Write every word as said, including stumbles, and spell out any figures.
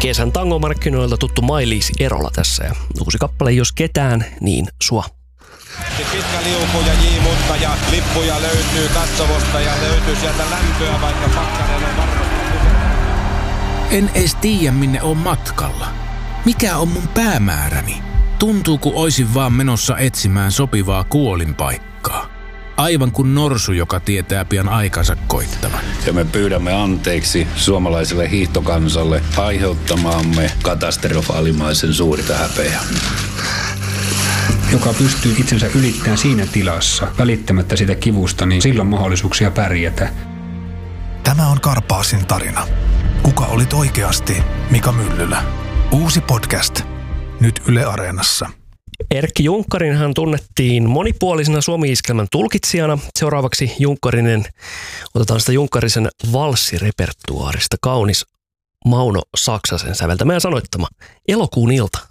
Kesän tangomarkkinoilta tuttu Mailis Erola tässä ja uusi kappale Jos ketään, niin sua. Pitkä liuku ja J. Mutta ja lippuja löytyy katsomosta ja löytyy sieltä lämpöä, vaikka pakkanen on varmasti. En edes tiedä minne on matkalla. Mikä on mun päämääräni? Tuntuu kuin oisin vaan menossa etsimään sopivaa kuolinpaikkaa. Aivan kuin norsu, joka tietää pian aikansa koittavan. Ja me pyydämme anteeksi suomalaiselle hiihtokansalle aiheuttamaamme katastrofaalimaisen suurta häpeää. Joka pystyy itsensä ylittämään siinä tilassa, välittämättä sitä kivusta, niin silloin mahdollisuuksia pärjätä. Tämä on Karpaasin tarina. Kuka olit oikeasti Mika Myllylä? Uusi podcast. Nyt Yle Areenassa. Erkki Junkkarin hän tunnettiin monipuolisena Suomi-iskelmän tulkitsijana. Seuraavaksi Junkkarinen, otetaan sitä Junkkarisen valssirepertuaarista kaunis Mauno Saksasen säveltämä ja sanoittama Elokuun ilta.